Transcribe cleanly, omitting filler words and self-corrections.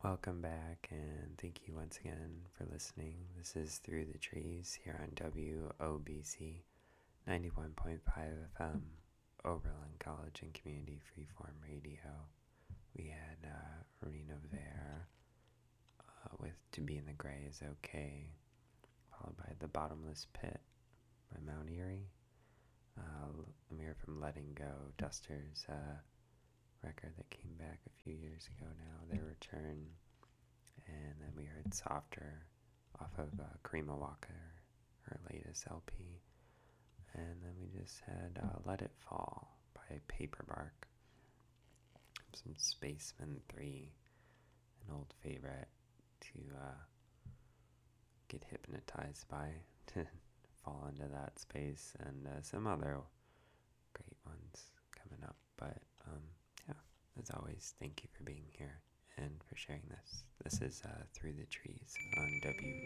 Welcome back, and thank you once again for listening. This is Through the Trees here on WOBC 91.5 FM, Oberlin College and Community Freeform Radio. We had Rena Vare with To Be in the Gray is Okay, followed by The Bottomless Pit by Mount Erie. We heard from Letting Go, Duster's record that came back a few years ago now, their return. And then we heard Softer off of Karima Walker, her latest LP. And then we just had Let It Fall by Paperbark. Some Spaceman 3, an old favorite to get hypnotized by, to fall into that space, and some other great ones coming up. But yeah, as always, thank you for being here and for sharing this. This is Through the Trees on